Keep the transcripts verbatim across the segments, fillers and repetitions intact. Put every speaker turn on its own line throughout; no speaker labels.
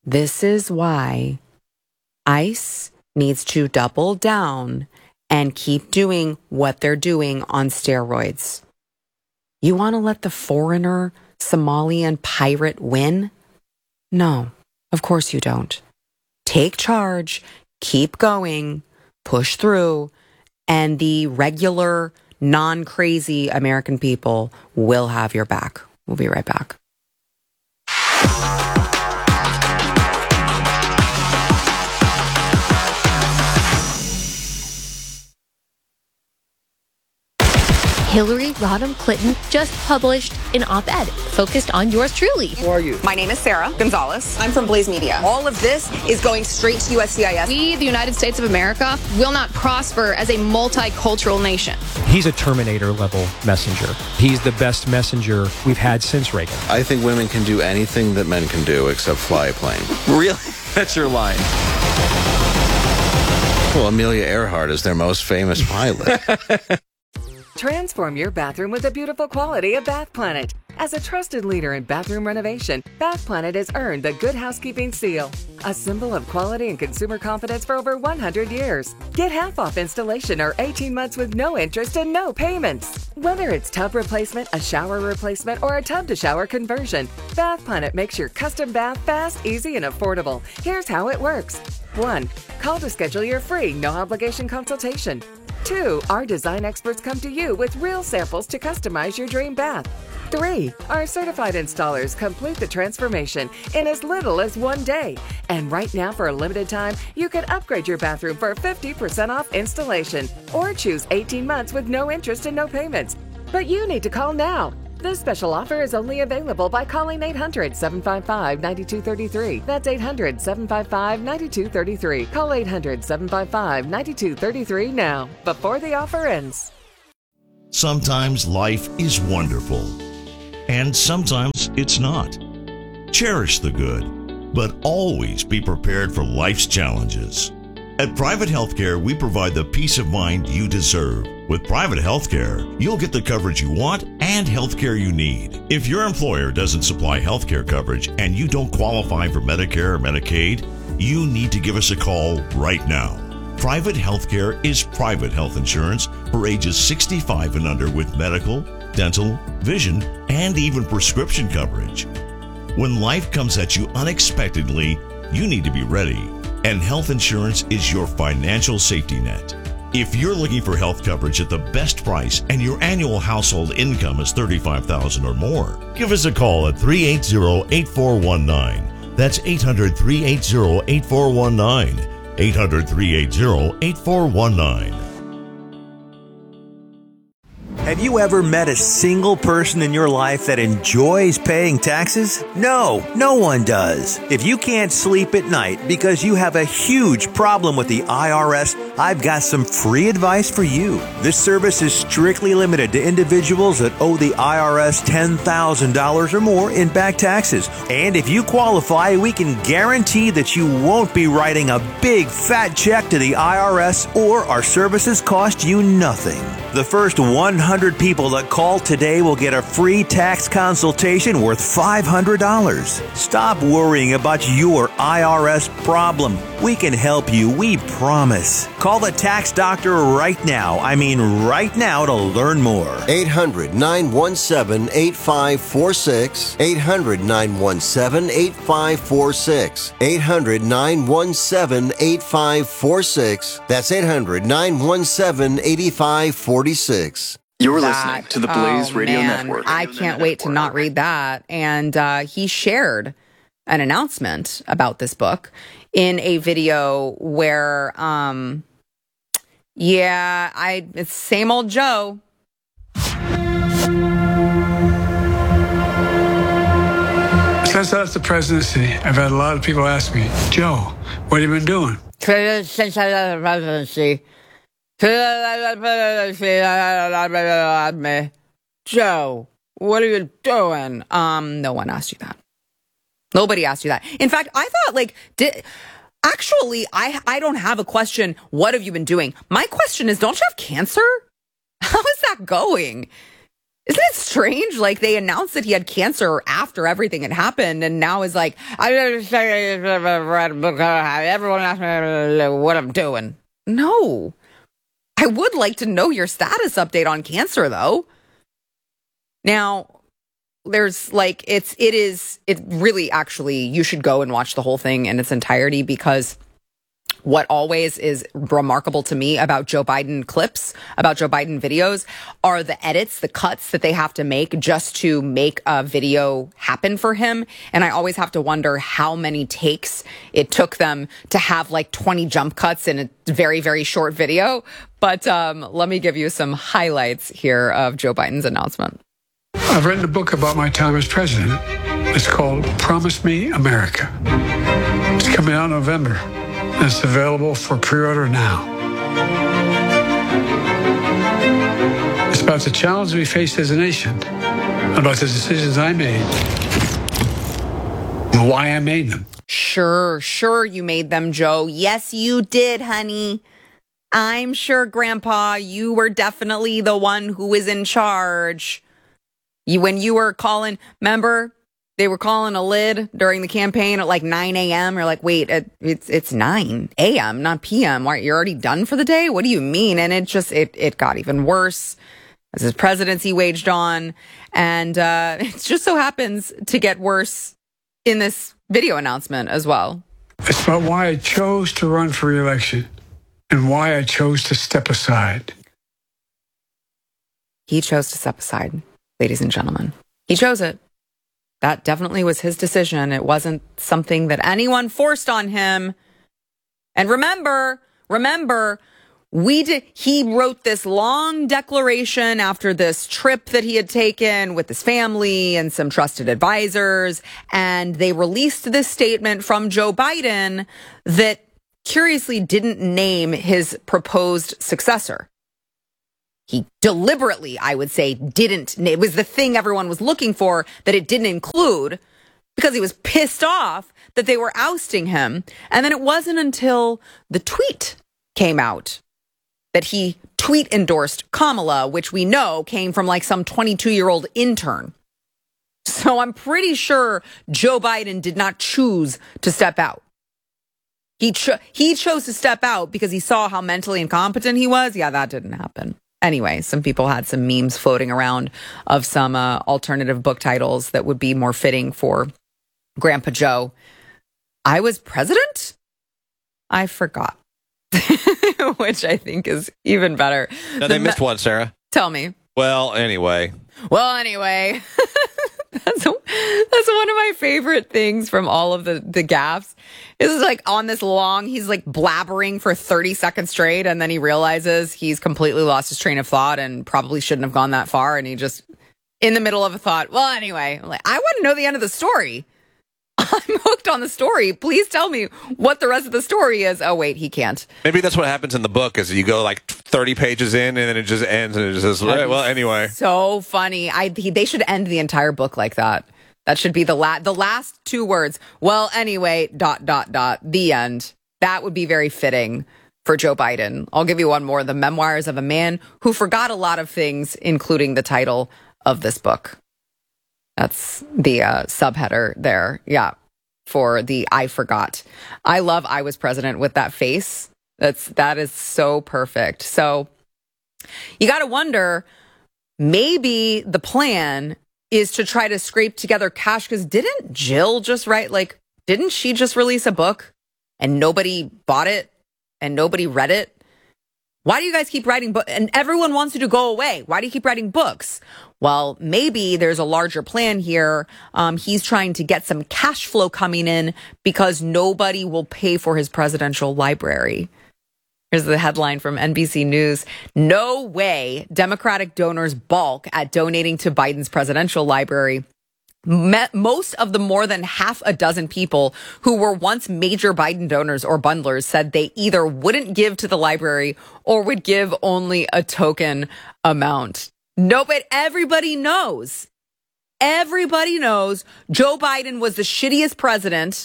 This is why ICE needs to double down and keep doing what they're doing on steroids. You want to let the foreigner Somalian pirate win? No, of course you don't. Take charge, keep going, push through, and the regular, non-crazy American people will have your back. We'll be right back.
Hillary Rodham Clinton just published an op-ed focused on yours truly.
Who are you?
My name is Sarah Gonzalez. I'm from Blaze Media. All of this is going straight to U S C I S.
We, the United States of America, will not prosper as a multicultural nation.
He's a Terminator-level messenger. He's the best messenger we've had since Reagan.
I think women can do anything that men can do except fly a plane.
Really? That's your line.
Well, Amelia Earhart is their most famous pilot.
Transform your bathroom with the beautiful quality of Bath Planet. As a trusted leader in bathroom renovation, Bath Planet has earned the Good Housekeeping Seal, a symbol of quality and consumer confidence for over one hundred years. Get half off installation or eighteen months with no interest and no payments. Whether it's tub replacement, a shower replacement, or a tub-to-shower conversion, Bath Planet makes your custom bath fast, easy, and affordable. Here's how it works. one. Call to schedule your free, no-obligation consultation. two. Our design experts come to you with real samples to customize your dream bath. three. Our certified installers complete the transformation in as little as one day. And right now, for a limited time, you can upgrade your bathroom for fifty percent off installation or choose eighteen months with no interest and no payments. But you need to call now. This special offer is only available by calling eight hundred, seven five five, nine two three three. That's eight hundred, seven five five, nine two three three. Call eight hundred, seven five five, nine two three three now, before the offer ends.
Sometimes life is wonderful, and sometimes it's not. Cherish the good, but always be prepared for life's challenges. At Private Healthcare, we provide the peace of mind you deserve. With Private Healthcare, you'll get the coverage you want and healthcare you need. If your employer doesn't supply healthcare coverage and you don't qualify for Medicare or Medicaid, you need to give us a call right now. Private Healthcare is private health insurance for ages sixty-five and under with medical, dental, vision, and even prescription coverage. When life comes at you unexpectedly, you need to be ready. And health insurance is your financial safety net. If you're looking for health coverage at the best price and your annual household income is thirty-five thousand dollars or more, give us a call at three eight zero, eight four one nine. That's eight hundred, three eight zero, eight four one nine. eight hundred, three eight zero, eight four one nine.
Have you ever met a single person in your life that enjoys paying taxes? No, no one does. If you can't sleep at night because you have a huge problem with the I R S, I've got some free advice for you. This service is strictly limited to individuals that owe the I R S ten thousand dollars or more in back taxes. And if you qualify, we can guarantee that you won't be writing a big fat check to the I R S, or our services cost you nothing. The first one hundred people that call today will get a free tax consultation worth five hundred dollars. Stop worrying about your I R S problem. We can help you, we promise. Call the tax doctor right now. I mean right now to learn more.
eight hundred, nine one seven, eight five four six. eight hundred, nine one seven, eight five four six. eight hundred, nine one seven, eight five four six. That's eight hundred, nine one seven, eight five four six.
You're
That,
listening to the Blaze
oh,
Radio
man,
Network.
I can't wait to not read that. And uh, he shared an announcement about this book in a video where, um, yeah, I it's same old Joe.
Since I left the presidency, I've had a lot of people ask me, Joe, what have you been doing?
Since I left the presidency, Joe, what are you doing? Um, no one asked you that. Nobody asked you that. In fact, I thought like, did actually, I I don't have a question. What have you been doing? My question is, don't you have cancer? How is that going? Isn't it strange? Like, they announced that he had cancer after everything had happened, and now is like, I read a book, everyone asked me what I'm doing. No. I would like to know your status update on cancer, though. Now, there's like, it's, it is, it really actually, you should go and watch the whole thing in its entirety, because what always is remarkable to me about Joe Biden clips, about Joe Biden videos, are the edits, the cuts that they have to make just to make a video happen for him. And I always have to wonder how many takes it took them to have like twenty jump cuts in a very, very short video. But um, let me give you some highlights here of Joe Biden's announcement.
I've written a book about my time as president. It's called Promise Me America. It's coming out in November. It's available for pre-order now. It's about the challenge we face as a nation, about the decisions I made, and why I made them.
Sure, sure you made them, Joe. Yes, you did, honey. I'm sure, Grandpa, you were definitely the one who was in charge. You, when you were calling, remember? They were calling a lid during the campaign at like nine a.m. You're like, wait, it, it's it's nine a.m., not p m. Why, you're already done for the day? What do you mean? And it just, it, it got even worse as his presidency waged on. And uh, it just so happens to get worse in this video announcement as well.
It's about why I chose to run for re-election and why I chose to step aside.
He chose to step aside, ladies and gentlemen. He chose it. That definitely was his decision. It wasn't something that anyone forced on him. And remember, remember, we did, he wrote this long declaration after this trip that he had taken with his family and some trusted advisors. And they released this statement from Joe Biden that curiously didn't name his proposed successor. He deliberately, I would say, didn't. It was the thing everyone was looking for that it didn't include, because he was pissed off that they were ousting him. And then it wasn't until the tweet came out that he tweet endorsed Kamala, which we know came from like some twenty-two-year-old intern. So I'm pretty sure Joe Biden did not choose to step out. He cho- he chose to step out because he saw how mentally incompetent he was. Yeah, that didn't happen. Anyway, some people had some memes floating around of some uh, alternative book titles that would be more fitting for Grandpa Joe. I was president? I forgot. Which I think is even better.
No, they the missed me- one, Sarah.
Tell me.
Well, anyway.
Well, anyway. That's, a, that's one of my favorite things from all of the, the gaffes. This is like on this long, he's like blabbering for thirty seconds straight, and then he realizes he's completely lost his train of thought and probably shouldn't have gone that far. And he just, in the middle of a thought, well, anyway, I'm like, I want to know the end of the story. I'm hooked on the story. Please tell me what the rest of the story is. Oh, wait, he can't.
Maybe that's what happens in the book, is you go like thirty pages in and then it just ends and it just says, right, well, anyway.
So funny. I he, They should end the entire book like that. That should be the, la- the last two words. Well, anyway, dot, dot, dot, the end. That would be very fitting for Joe Biden. I'll give you one more. The Memoirs of a Man Who Forgot a Lot of Things, including the title of this book. That's the uh, subheader there. Yeah. For the I forgot. I love I was president with that face. That's, that is so perfect. So you got to wonder, maybe the plan is to try to scrape together cash, because didn't Jill just write, like, didn't she just release a book and nobody bought it and nobody read it? Why do you guys keep writing books? And everyone wants you to go away. Why do you keep writing books? Well, maybe there's a larger plan here. Um, he's trying to get some cash flow coming in because nobody will pay for his presidential library. Here's the headline from N B C News. No way Democratic donors balk at donating to Biden's presidential library. Most of the more than half a dozen people who were once major Biden donors or bundlers said they either wouldn't give to the library or would give only a token amount. No, but everybody knows. Everybody knows Joe Biden was the shittiest president.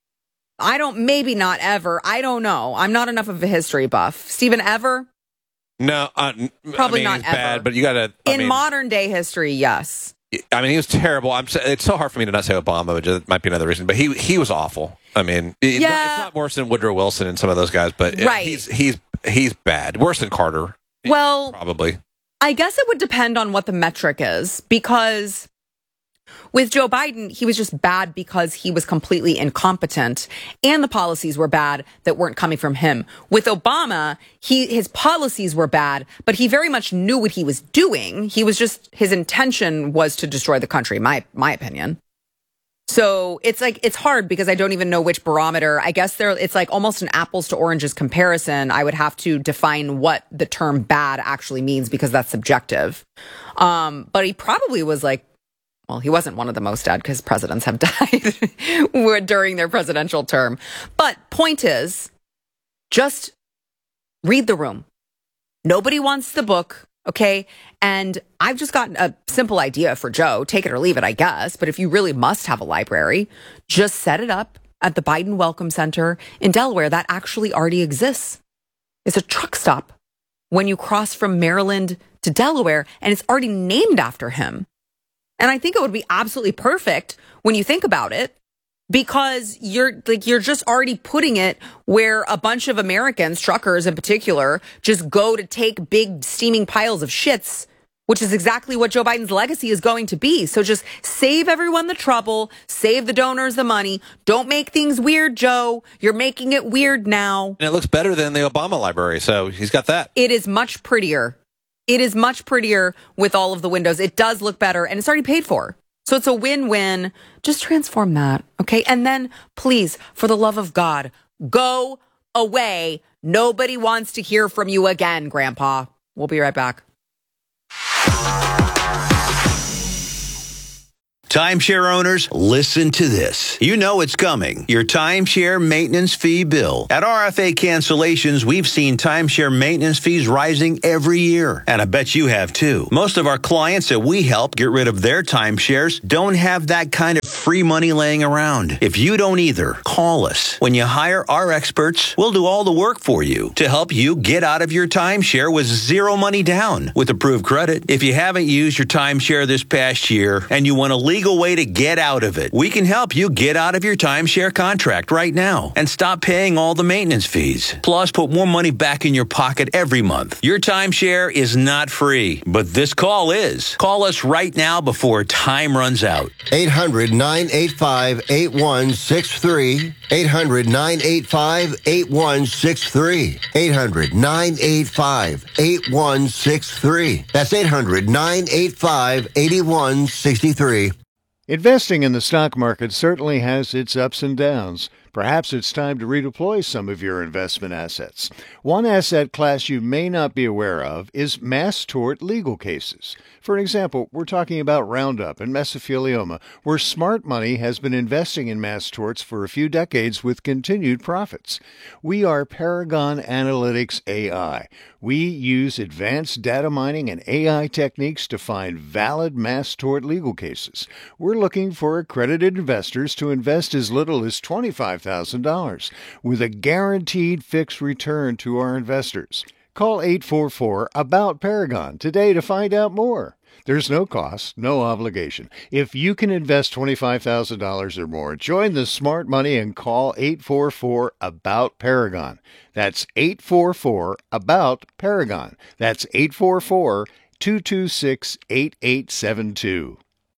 I don't, maybe not ever. I don't know. I'm not enough of a history buff. Stephen, ever?
No, uh,
Probably
I mean,
not
he's
ever.
bad, but you got to.
In
mean,
modern day history, yes.
I mean, he was terrible. I'm. It's so hard for me to not say Obama, which is- might be another reason. But he he was awful. I mean, it-
Yeah.
it's not worse than Woodrow Wilson and some of those guys, but
Right.
he's he's he's bad. Worse than Carter,
Well,
probably.
I guess it would depend on what the metric is, because with Joe Biden, he was just bad because he was completely incompetent and the policies were bad that weren't coming from him. With Obama, he his policies were bad, but he very much knew what he was doing. He was just, his intention was to destroy the country, my my opinion. So it's like, it's hard because I don't even know which barometer. I guess there, it's like almost an apples to oranges comparison. I would have to define what the term bad actually means because that's subjective. Um, but he probably was like, well, he wasn't one of the most bad because presidents have died during their presidential term. But point is, just read the room. Nobody wants the book. Okay. And I've just gotten a simple idea for Joe. Take it or leave it, I guess. But if you really must have a library, just set it up at the Biden Welcome Center in Delaware. That actually already exists. It's a truck stop when you cross from Maryland to Delaware, and it's already named after him. And I think it would be absolutely perfect when you think about it, because you're like, you're just already putting it where a bunch of Americans, truckers in particular, just go to take big steaming piles of shits, which is exactly what Joe Biden's legacy is going to be. So just save everyone the trouble, save the donors the money. Don't make things weird, Joe. You're making it weird now.
And it looks better than the Obama library, so he's got that.
It is much prettier. It is much prettier with all of the windows. It does look better, and it's already paid for. So it's a win-win. Just transform that, okay? And then, please, for the love of God, go away. Nobody wants to hear from you again, Grandpa. We'll be right back.
Timeshare owners, listen to this. You know it's coming. Your timeshare maintenance fee bill. At R F A Cancellations, we've seen timeshare maintenance fees rising every year. And I bet you have too. Most of our clients that we help get rid of their timeshares don't have that kind of free money laying around. If you don't either, call us. When you hire our experts, we'll do all the work for you to help you get out of your timeshare with zero money down with approved credit. If you haven't used your timeshare this past year and you want to leave legal way to get out of it. We can help you get out of your timeshare contract right now and stop paying all the maintenance fees. Plus, put more money back in your pocket every month. Your timeshare is not free, but this call is. Call us right now before time runs out.
eight hundred, nine eight five, eight one six three. eight hundred, nine eight five, eight one six three. eight hundred, nine eight five, eight one six three. That's eight hundred, nine eight five, eight one six three.
Investing in the stock market certainly has its ups and downs. Perhaps it's time to redeploy some of your investment assets. One asset class you may not be aware of is mass tort legal cases. For example, we're talking about Roundup and mesothelioma, where smart money has been investing in mass torts for a few decades with continued profits. We are Paragon Analytics A I. We use advanced data mining and A I techniques to find valid mass tort legal cases. We're looking for accredited investors to invest as little as twenty-five thousand dollars with a guaranteed fixed return to our investors. Call eight four four, A B O U T, Paragon today to find out more. There's no cost, no obligation. If you can invest twenty-five thousand dollars or more, join the smart money and call eight four four, A B O U T, Paragon. That's eight four four, A B O U T, Paragon. That's eight four four, two two six, eight eight seven two.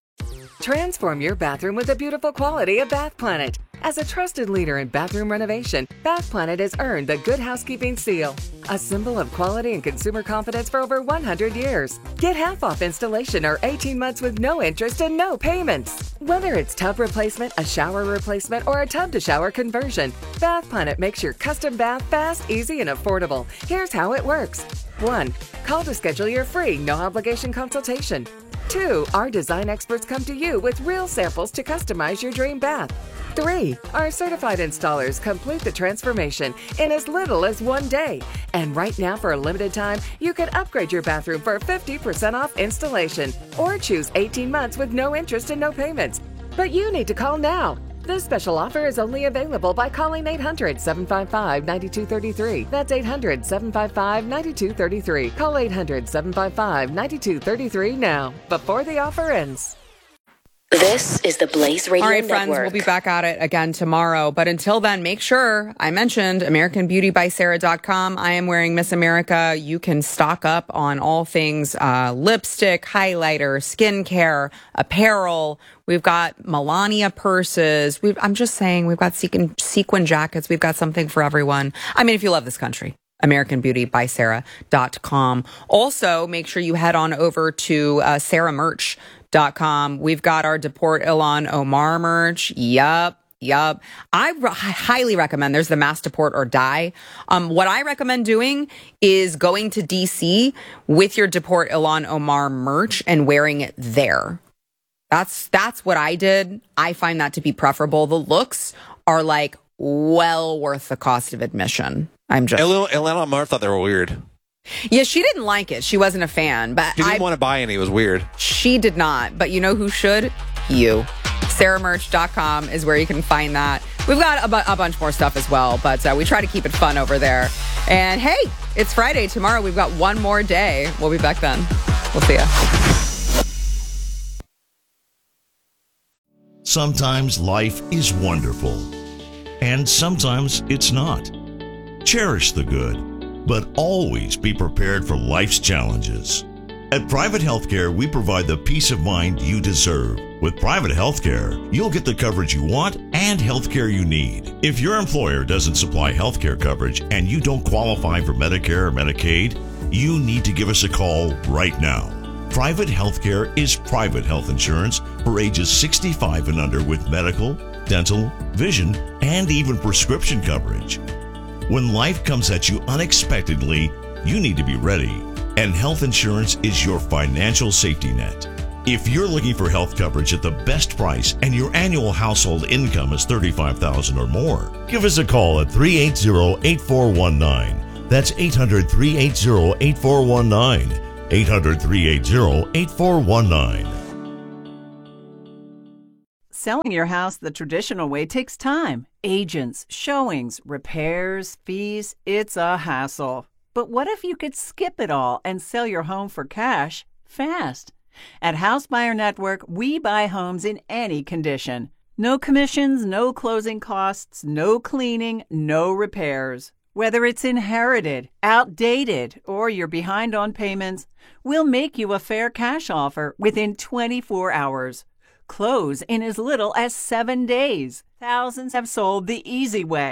Transform your bathroom with the beautiful quality of Bath Planet. As a trusted leader in bathroom renovation, Bath Planet has earned the Good Housekeeping seal, a symbol of quality and consumer confidence for over one hundred years. Get half off installation or eighteen months with no interest and no payments. Whether it's tub replacement, a shower replacement, or a tub-to-shower conversion, Bath Planet makes your custom bath fast, easy, and affordable. Here's how it works. one. Call to schedule your free, no-obligation consultation. two. Our design experts come to you with real samples to customize your dream bath. three. Our certified installers complete the transformation in as little as one day. And right now, for a limited time, you can upgrade your bathroom for fifty percent off installation or choose eighteen months with no interest and no payments. But you need to call now. This special offer is only available by calling eight hundred, seven five five, nine two three three. That's eight hundred, seven five five, nine two three three. Call eight hundred, seven five five, nine two three three now, before the offer ends.
This is the Blaze Radio
All right,
Network.
friends, we'll be back at it again tomorrow. But until then, make sure, I mentioned American Beauty by Sarah dot com. I am wearing Miss America. You can stock up on all things uh, lipstick, highlighter, skincare, apparel. We've got Melania purses. We've, I'm just saying, we've got sequin, sequin jackets. We've got something for everyone. I mean, if you love this country. American Beauty by Sarah dot com. Also, make sure you head on over to uh, Sarah Merch dot com. We've got our Deport Ilhan Omar merch. Yup. Yup. I re- highly recommend. There's the Mass Deport or Die. Um, what I recommend doing is going to D C with your Deport Ilhan Omar merch and wearing it there. That's, that's what I did. I find that to be preferable. The looks are like well worth the cost of admission. I'm just.
Ilhan Omar thought they were weird.
Yeah, she didn't like it. She wasn't a fan, but
She didn't
I,
want to buy any. It was weird.
She did not. But you know who should? You. Sarah Merch dot com is where you can find that. We've got a, bu- a bunch more stuff as well, but uh, we try to keep it fun over there. And hey, it's Friday. Tomorrow we've got one more day. We'll be back then. We'll see ya.
Sometimes life is wonderful, and sometimes it's not. Cherish the good, but always be prepared for life's challenges. At Private Healthcare, we provide the peace of mind you deserve. With Private Healthcare, you'll get the coverage you want and healthcare you need. If your employer doesn't supply healthcare coverage and you don't qualify for Medicare or Medicaid, you need to give us a call right now. Private Healthcare is private health insurance for ages sixty-five and under with medical, dental, vision, and even prescription coverage. When life comes at you unexpectedly, you need to be ready, and health insurance is your financial safety net. If you're looking for health coverage at the best price and your annual household income is thirty-five thousand dollars or more, give us a call at three eight zero, eight four one nine. That's eight hundred, three eight zero, eight four one nine. eight hundred, three eight zero, eight four one nine.
Selling your house the traditional way takes time. Agents, showings, repairs, fees, it's a hassle. But what if you could skip it all and sell your home for cash fast? At House Buyer Network, we buy homes in any condition. No commissions, no closing costs, no cleaning, no repairs. Whether it's inherited, outdated, or you're behind on payments, we'll make you a fair cash offer within twenty-four hours. Close in as little as seven days. Thousands have sold the easy way.